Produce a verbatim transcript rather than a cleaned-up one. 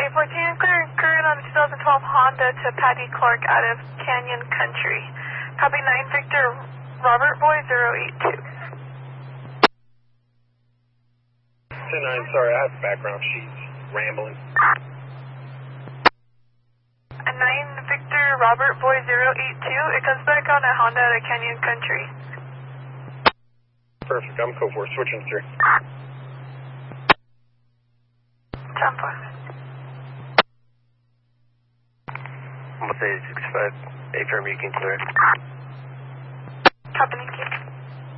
eight fourteen, clear current on the twenty twelve Honda to Patty Clark out of Canyon Country. Copy nine Victor Robert Boy zero eight two. ten nine, sorry, I have background sheets rambling. A nine Victor Robert Boy zero eight two, it comes back on a Honda out of Canyon Country. Perfect, I'm code four, switching through. Tampa. I'm going to say six five, A firm, you can clear. Copy, thank you.